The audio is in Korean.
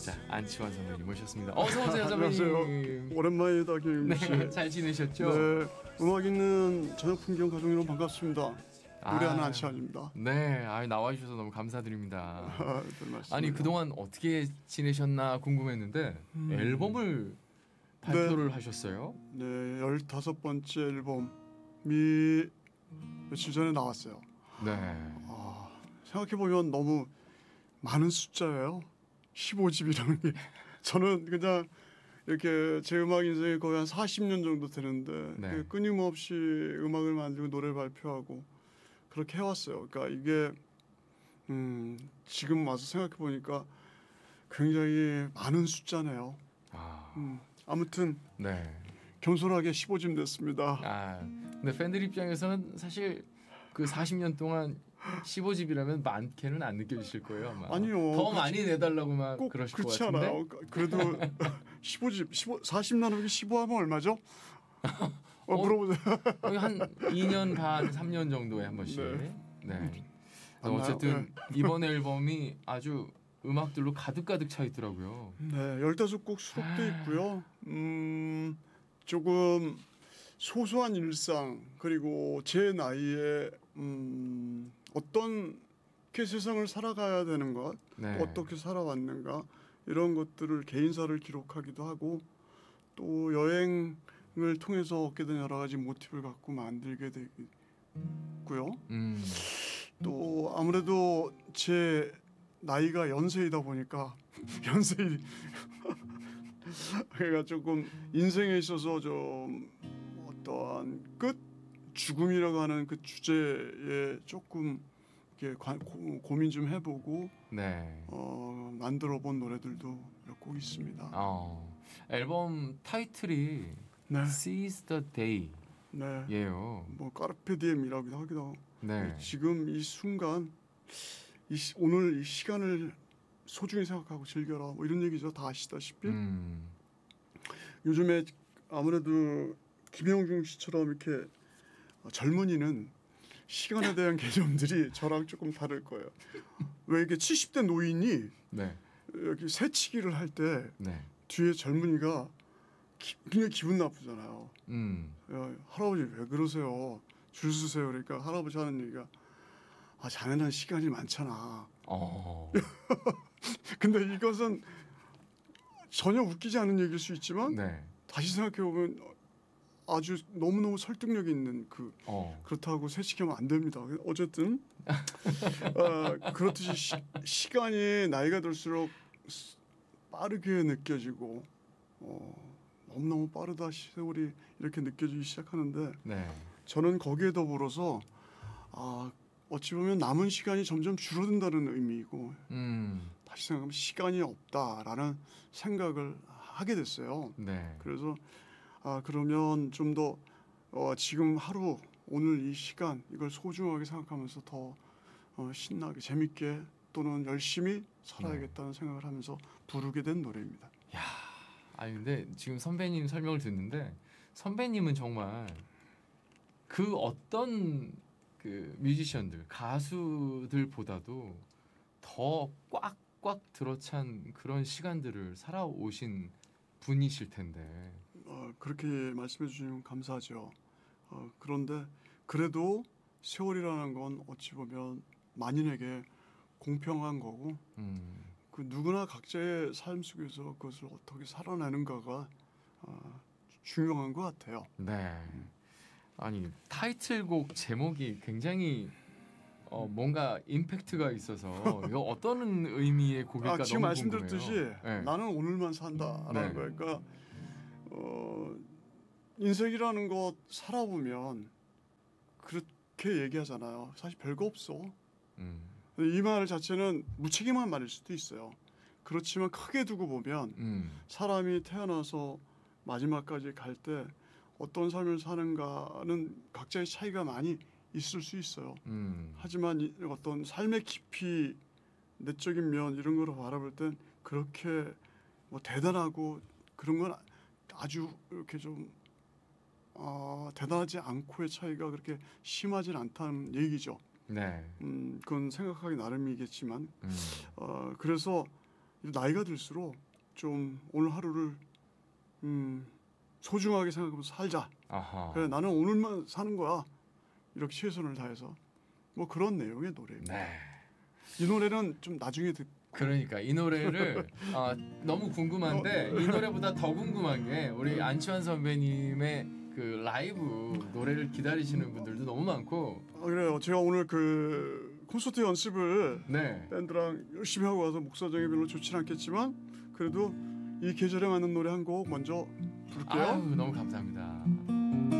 작곡자 안치환 선배님 모셨습니다. 어서 오세요, 선배님. 안녕하세요. 오랜만이다, 김 씨. 네, 잘 지내셨죠? 네, 음악 있는 저녁 풍경 가족 여러분 반갑습니다. 노래하는 안치환입니다. 네, 나와 주셔서 너무 감사드립니다. 아니, 네, 그동안 어떻게 지내셨나 궁금했는데 앨범을 발표를 하셨어요? 네, 15번째 앨범이 며칠 전에 나왔어요. 네. 생각해보면 너무 많은 숫자예요. 15집이라는 게. 저는 그냥 이렇게 제 음악 인생이 거의 한 40년 정도 되는데 네. 끊임없이 음악을 만들고 노래를 발표하고 그렇게 해왔어요. 그러니까 이게 지금 와서 생각해보니까 굉장히 많은 숫자네요. 아무튼 네. 겸손하게 15집 됐습니다. 근데 팬들 입장에서는 사실 그 40년 동안 15집이라면 많게는 안 느껴지실 거예요, 아마. 아니요. 더 많이 내달라고 막 꼭 그러실 것 그렇지 같은데. 않아요. 그래도 15집, 40 나누기 15 하면 얼마죠? 물어보세요. 한 2년 반, 3년 정도에 한 번씩. 네. 어쨌든 이번 앨범이 아주 음악들로 가득가득 차 있더라고요. 네, 15곡 수록돼 있고요. 조금 소소한 일상 그리고 제 나이에 어떻게 세상을 살아가야 되는 것, 네. 어떻게 살아왔는가 이런 것들을 개인사를 기록하기도 하고 또 여행을 통해서 얻게 된 여러 가지 모티브를 갖고 만들게 되고요. 또 아무래도 제 나이가 연세이다 보니까 연세이 그러니까 조금 인생에 있어서 좀 어떠한 끝 죽음이라고 하는 그 주제에 조금 이렇게 고민 좀 해보고 네. 만들어본 노래들도 몇 곡 있습니다. 앨범 타이틀이 네. Seize the Day. 네. 예요. 뭐 까르페디엠이라고도 하기도 하고. 네. 지금 이 순간 오늘 이 시간을 소중히 생각하고 즐겨라 뭐 이런 얘기죠. 다 아시다시피 요즘에 아무래도 김영중 씨처럼 이렇게 젊은이는 시간에 대한 개념들이 저랑 조금 다를 거예요. 왜 이렇게 70대 노인이 네. 여기 새치기를 할 때 네. 뒤에 젊은이가 굉장히 기분 나쁘잖아요. 야, 할아버지 왜 그러세요? 줄 서세요. 그러니까 할아버지 하는 얘기가 자네는 시간이 많잖아. 근데 이것은 전혀 웃기지 않은 얘기일 수 있지만 네. 다시 생각해보면 아주 너무너무 설득력이 있는 그렇다고 새치기하면 안 됩니다. 어쨌든 그렇듯이 시간이 나이가 들수록 빠르게 느껴지고 너무너무 빠르다 세월이 이렇게 느껴지기 시작하는데 네. 저는 거기에 더불어서 어찌 보면 남은 시간이 점점 줄어든다는 의미이고 다시 생각하면 시간이 없다라는 생각을 하게 됐어요. 네. 그래서 그러면 좀 더 지금 하루 오늘 이 시간 이걸 소중하게 생각하면서 더 신나게 재밌게 또는 열심히 살아야겠다는 생각을 하면서 부르게 된 노래입니다. 야, 근데 지금 선배님 설명을 듣는데 선배님은 정말 그 어떤 그 뮤지션들 가수들보다도 더 꽉꽉 들어찬 그런 시간들을 살아오신 분이실 텐데. 그렇게 말씀해 주시면 감사하죠. 그런데 그래도 세월이라는 건 어찌 보면 만인에게 공평한 거고 그 누구나 각자의 삶 속에서 그것을 어떻게 살아내는가가 중요한 것 같아요. 네. 아니 타이틀곡 제목이 굉장히 뭔가 임팩트가 있어서 이거 어떤 의미의 곡일까 지금 너무 말씀드렸듯이 네. 나는 오늘만 산다라는 네. 거예요. 그러니까 인생이라는 것 살아보면 그렇게 얘기하잖아요. 사실 별거 없어. 이 말 자체는 무책임한 말일 수도 있어요. 그렇지만 크게 두고 보면 사람이 태어나서 마지막까지 갈 때 어떤 삶을 사는가는 각자의 차이가 많이 있을 수 있어요. 하지만 어떤 삶의 깊이 내적인 면 이런 거로 바라볼 땐 그렇게 뭐 대단하고 그런 건 아주 이렇게 좀 대단하지 않고의 차이가 그렇게 심하진 않다는 얘기죠. 네. 그건 생각하기 나름이겠지만 그래서 나이가 들수록 좀 오늘 하루를 소중하게 생각하면서 살자. 아하. 그래 나는 오늘만 사는 거야. 이렇게 최선을 다해서 뭐 그런 내용의 노래입니다. 네. 이 노래는 좀 나중에 그러니까 이 노래를 너무 궁금한데 이 노래보다 더 궁금한 게 우리 안치환 선배님의 그 라이브 노래를 기다리시는 분들도 너무 많고. 그래요. 제가 오늘 그 콘서트 연습을 네. 밴드랑 열심히 하고 와서 목사정이 별로 좋지는 않겠지만 그래도 이 계절에 맞는 노래 한 곡 먼저 부를게요. 아유, 너무 감사합니다.